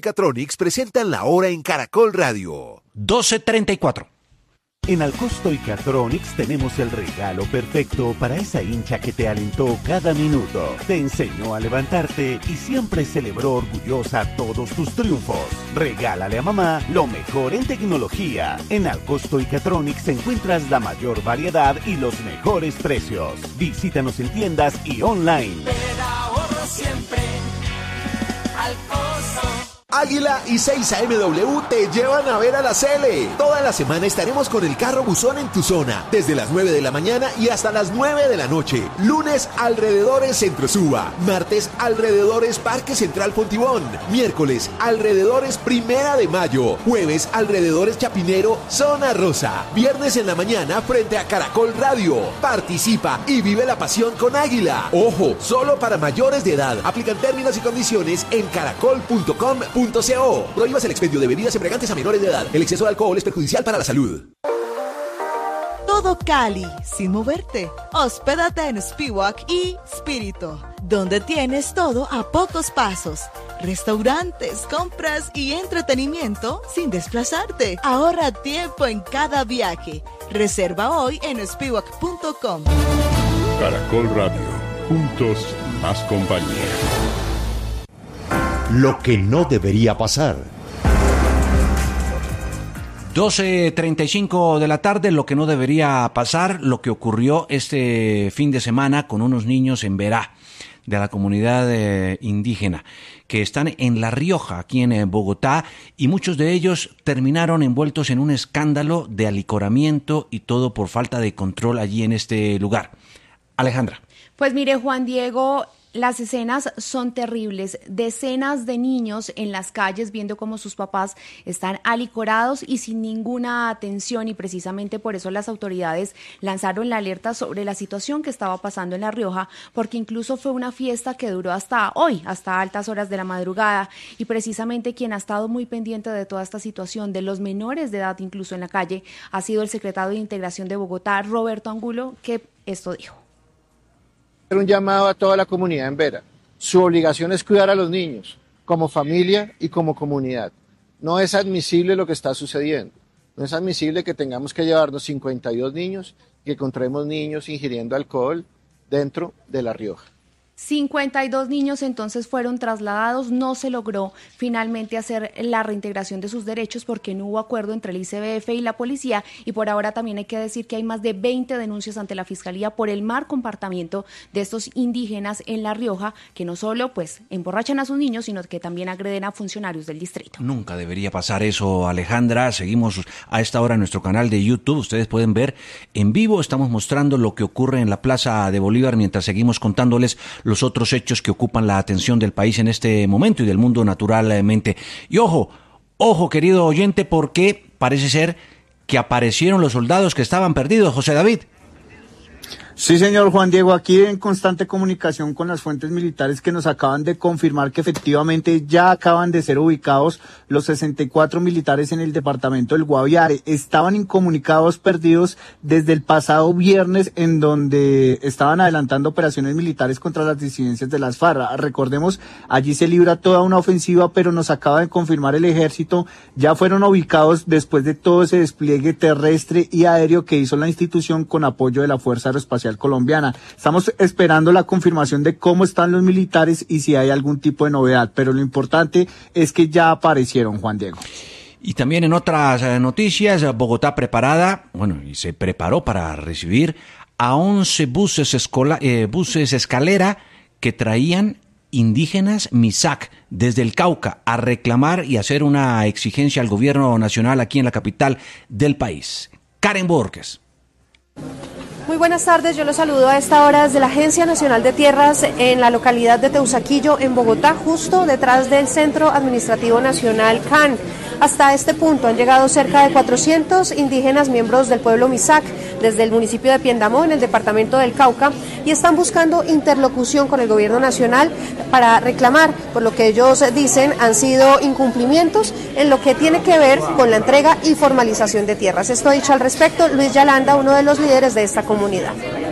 Catronics presentan la hora en Caracol Radio. 12:34. En Alcosto y Catronics tenemos el regalo perfecto para esa hincha que te alentó cada minuto, te enseñó a levantarte y siempre celebró orgullosa todos tus triunfos. Regálale a mamá lo mejor en tecnología. En Alcosto y Catronics encuentras la mayor variedad y los mejores precios. Visítanos en tiendas y online. Te da ahorro siempre, Alcosto. Águila y 6AMW te llevan a ver a la Cele. Toda la semana estaremos con el carro buzón en tu zona, desde las 9 de la mañana y hasta las 9 de la noche. Lunes, alrededores Centro Suba. Martes, alrededores Parque Central Fontibón. Miércoles, alrededores Primera de Mayo. Jueves, alrededores Chapinero, Zona Rosa. Viernes en la mañana, frente a Caracol Radio. Participa y vive la pasión con Águila. Ojo, solo para mayores de edad. Aplican términos y condiciones en caracol.com.co. Prohíbas el expendio de bebidas embriagantes a menores de edad. El exceso de alcohol es perjudicial para la salud. Todo Cali, sin moverte. Hospédate en Spiwak y Spirito, donde tienes todo a pocos pasos. Restaurantes, compras y entretenimiento sin desplazarte. Ahorra tiempo en cada viaje. Reserva hoy en spiwak.com. Caracol Radio, juntos más compañía. Lo que no debería pasar. 12:35 de la tarde, lo que no debería pasar, lo que ocurrió este fin de semana con unos niños en Verá, de la comunidad indígena, que están en La Rioja, aquí en Bogotá, y muchos de ellos terminaron envueltos en un escándalo de alicoramiento y todo por falta de control allí en este lugar. Alejandra. Pues mire, Juan Diego, las escenas son terribles. Decenas de niños en las calles viendo cómo sus papás están alicorados y sin ninguna atención, y precisamente por eso las autoridades lanzaron la alerta sobre la situación que estaba pasando en La Rioja, porque incluso fue una fiesta que duró hasta hoy, hasta altas horas de la madrugada, y precisamente quien ha estado muy pendiente de toda esta situación, de los menores de edad incluso en la calle, ha sido el secretario de Integración de Bogotá, Roberto Angulo, que esto dijo. Un llamado a toda la comunidad en Vera. Su obligación es cuidar a los niños, como familia y como comunidad. No es admisible lo que está sucediendo. No es admisible que tengamos que llevarnos 52 niños y que encontremos niños ingiriendo alcohol dentro de La Rioja. 52 niños entonces fueron trasladados. No se logró finalmente hacer la reintegración de sus derechos porque no hubo acuerdo entre el ICBF y la policía, y por ahora también hay que decir que hay más de 20 denuncias ante la Fiscalía por el mal comportamiento de estos indígenas en La Rioja, que no solo pues emborrachan a sus niños, sino que también agreden a funcionarios del distrito. Nunca debería pasar eso, Alejandra. Seguimos a esta hora en nuestro canal de YouTube. Ustedes pueden ver en vivo, estamos mostrando lo que ocurre en la Plaza de Bolívar mientras seguimos contándoles los otros hechos que ocupan la atención del país en este momento y del mundo naturalmente. Y ojo, querido oyente, porque parece ser que aparecieron los soldados que estaban perdidos, José David. Sí, señor Juan Diego, aquí en constante comunicación con las fuentes militares que nos acaban de confirmar que efectivamente ya acaban de ser ubicados los 64 militares en el departamento del Guaviare. Estaban incomunicados, perdidos desde el pasado viernes, en donde estaban adelantando operaciones militares contra las disidencias de las FARC. Recordemos, allí se libra toda una ofensiva, pero nos acaba de confirmar el ejército, ya fueron ubicados después de todo ese despliegue terrestre y aéreo que hizo la institución con apoyo de la Fuerza Aeroespacial Colombiana. Estamos esperando la confirmación de cómo están los militares y si hay algún tipo de novedad, pero lo importante es que ya aparecieron, Juan Diego. Y también en otras noticias, Bogotá y se preparó para recibir a 11 buses escalera que traían indígenas Misak desde el Cauca a reclamar y hacer una exigencia al gobierno nacional aquí en la capital del país. Karen Borges. Muy buenas tardes, yo los saludo a esta hora desde la Agencia Nacional de Tierras en la localidad de Teusaquillo, en Bogotá, justo detrás del Centro Administrativo Nacional CAN. Hasta este punto han llegado cerca de 400 indígenas miembros del pueblo Misak desde el municipio de Piendamó, en el departamento del Cauca, y están buscando interlocución con el gobierno nacional para reclamar por lo que ellos dicen han sido incumplimientos en lo que tiene que ver con la entrega y formalización de tierras. Esto ha dicho al respecto Luis Yalanda, uno de los líderes de esta comunidad.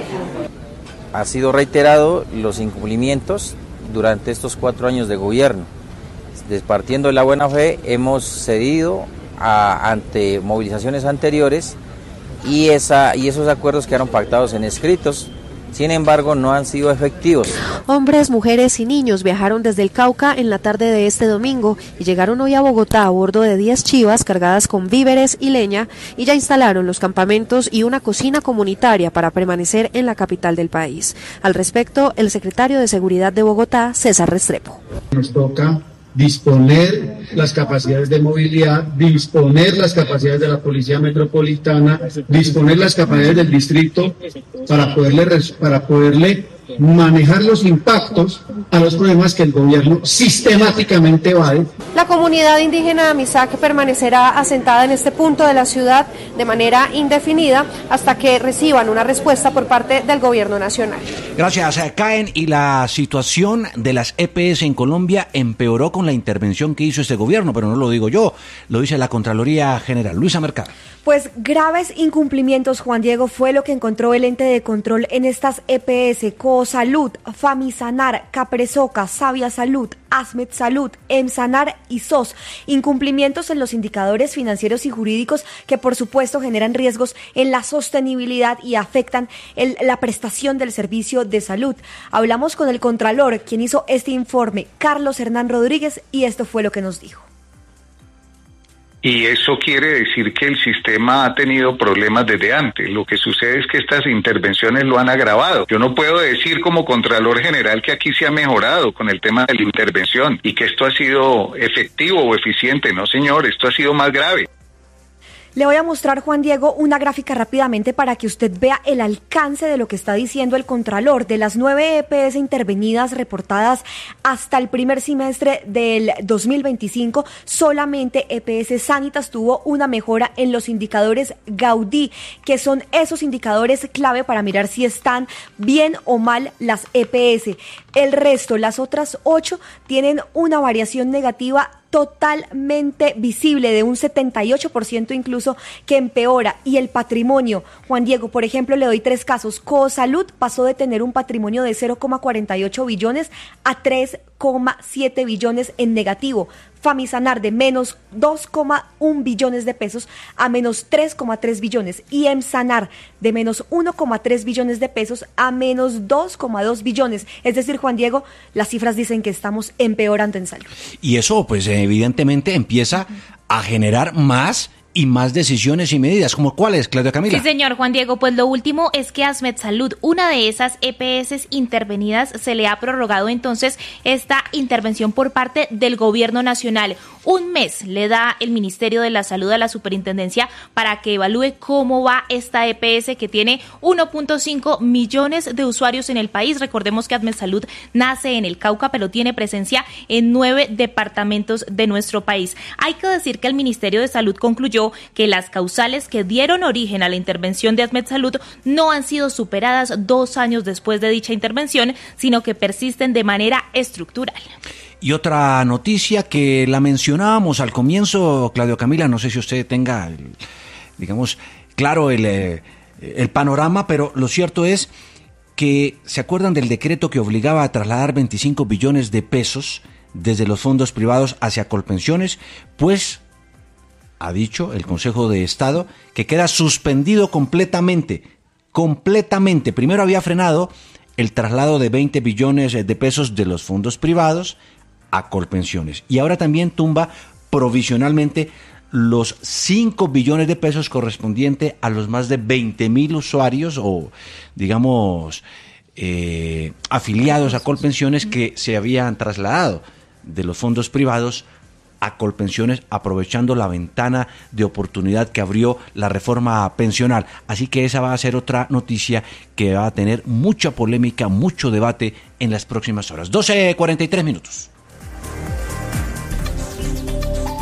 Ha sido reiterado los incumplimientos durante estos 4 años de gobierno. partiendo de la buena fe, hemos cedido ante movilizaciones anteriores y esos acuerdos quedaron pactados en escritos. Sin embargo, no han sido efectivos. Hombres, mujeres y niños viajaron desde el Cauca en la tarde de este domingo y llegaron hoy a Bogotá a bordo de 10 chivas cargadas con víveres y leña y ya instalaron los campamentos y una cocina comunitaria para permanecer en la capital del país. Al respecto, el secretario de Seguridad de Bogotá, César Restrepo. Nos toca disponer las capacidades de movilidad, disponer las capacidades de la Policía Metropolitana, disponer las capacidades del distrito para poderle manejar los impactos a los problemas que el gobierno sistemáticamente evade. La comunidad indígena Misak permanecerá asentada en este punto de la ciudad de manera indefinida hasta que reciban una respuesta por parte del gobierno nacional. Gracias, Caen. Y la situación de las EPS en Colombia empeoró con la intervención que hizo este gobierno, pero no lo digo yo, lo dice la Contraloría General. Luisa Mercado. Pues graves incumplimientos, Juan Diego, fue lo que encontró el ente de control en estas EPS: Cosalud, Famisanar, Capresoca, Sabia Salud, Asmed Salud, Emsanar y SOS. Incumplimientos en los indicadores financieros y jurídicos que por supuesto generan riesgos en la sostenibilidad y afectan la prestación del servicio de salud. Hablamos con el Contralor, quien hizo este informe, Carlos Hernán Rodríguez, y esto fue lo que nos dijo. Y eso quiere decir que el sistema ha tenido problemas desde antes. Lo que sucede es que estas intervenciones lo han agravado. Yo no puedo decir como Contralor General que aquí se ha mejorado con el tema de la intervención y que esto ha sido efectivo o eficiente. No, señor, esto ha sido más grave. Le voy a mostrar, Juan Diego, una gráfica rápidamente para que usted vea el alcance de lo que está diciendo el Contralor. De las 9 EPS intervenidas reportadas hasta el primer semestre del 2025, solamente EPS Sanitas tuvo una mejora en los indicadores Gaudí, que son esos indicadores clave para mirar si están bien o mal las EPS. El resto, las otras 8, tienen una variación negativa totalmente visible, de un 78% incluso, que empeora. Y el patrimonio, Juan Diego, por ejemplo, le doy 3 casos. Cosalud pasó de tener un patrimonio de 0,48 billones a 3,7 billones en negativo. Famisanar de menos 2,1 billones de pesos a menos 3,3 billones y Emsanar de menos 1,3 billones de pesos a menos 2,2 billones. Es decir, Juan Diego, las cifras dicen que estamos empeorando en salud. Y eso, pues evidentemente empieza a generar más y más decisiones y medidas. ¿Como cuáles, Claudia Camila? Sí, señor Juan Diego, pues lo último es que Asmed Salud, una de esas EPS intervenidas, se le ha prorrogado entonces esta intervención por parte del gobierno nacional. Un mes le da el Ministerio de la Salud a la Superintendencia para que evalúe cómo va esta EPS que tiene 1.5 millones de usuarios en el país. Recordemos que Asmed Salud nace en el Cauca, pero tiene presencia en 9 departamentos de nuestro país. Hay que decir que el Ministerio de Salud concluyó que las causales que dieron origen a la intervención de Asmed Salud no han sido superadas 2 años después de dicha intervención, sino que persisten de manera estructural. Y otra noticia que la mencionábamos al comienzo, Claudio Camila, no sé si usted tenga, digamos, claro el panorama, pero lo cierto es que se acuerdan del decreto que obligaba a trasladar 25 billones de pesos desde los fondos privados hacia Colpensiones, pues ha dicho el Consejo de Estado que queda suspendido completamente. Primero había frenado el traslado de 20 billones de pesos de los fondos privados a Colpensiones y ahora también tumba provisionalmente los 5 billones de pesos correspondiente a los más de 20.000 usuarios o, digamos, afiliados a Colpensiones que se habían trasladado de los fondos privados a Colpensiones, aprovechando la ventana de oportunidad que abrió la reforma pensional. Así que esa va a ser otra noticia que va a tener mucha polémica, mucho debate en las próximas horas. 12:43 minutos.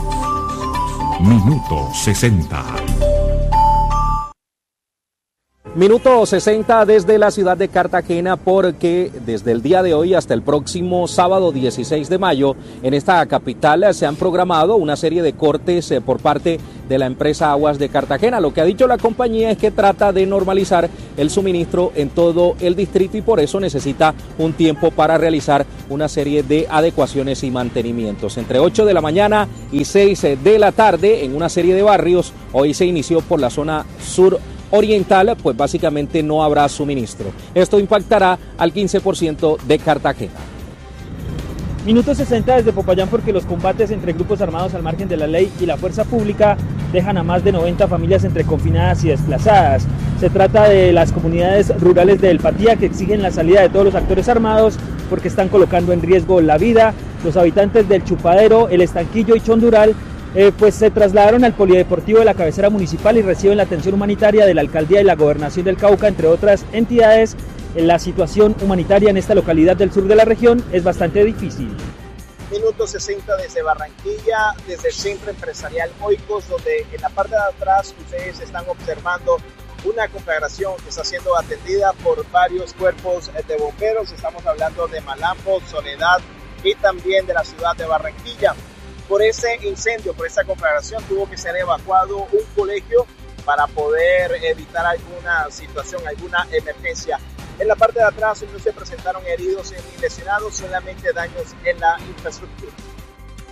Minuto 60. Minuto 60 desde la ciudad de Cartagena, porque desde el día de hoy hasta el próximo sábado 16 de mayo en esta capital se han programado una serie de cortes por parte de la empresa Aguas de Cartagena. Lo que ha dicho la compañía es que trata de normalizar el suministro en todo el distrito y por eso necesita un tiempo para realizar una serie de adecuaciones y mantenimientos. Entre 8 de la mañana y 6 de la tarde en una serie de barrios, hoy se inició por la zona sur oriental, pues básicamente no habrá suministro. Esto impactará al 15% de Cartagena. Minuto 60 desde Popayán, porque los combates entre grupos armados al margen de la ley y la fuerza pública dejan a más de 90 familias entre confinadas y desplazadas. Se trata de las comunidades rurales de El Patía, que exigen la salida de todos los actores armados porque están colocando en riesgo la vida. Los habitantes del Chupadero, El Estanquillo y Chondural pues se trasladaron al polideportivo de la cabecera municipal y reciben la atención humanitaria de la alcaldía y la gobernación del Cauca, entre otras entidades. La situación humanitaria en esta localidad del sur de la región es bastante difícil. Minuto 60 desde Barranquilla, desde el Centro Empresarial Oikos, donde en la parte de atrás ustedes están observando una conflagración que está siendo atendida por varios cuerpos de bomberos. Estamos hablando de Malambo, Soledad y también de la ciudad de Barranquilla. Por ese incendio, por esa conflagración, tuvo que ser evacuado un colegio para poder evitar alguna situación, alguna emergencia. En la parte de atrás no se presentaron heridos ni lesionados, solamente daños en la infraestructura.